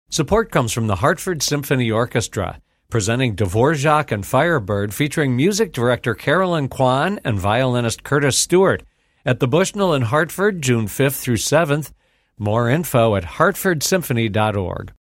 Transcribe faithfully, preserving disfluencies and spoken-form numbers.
Support comes from the Hartford Symphony Orchestra, presenting Dvorak and Firebird, featuring music director Carolyn Kwan and violinist Curtis Stewart at the Bushnell in Hartford, June fifth through seventh. More info at hartford symphony dot org.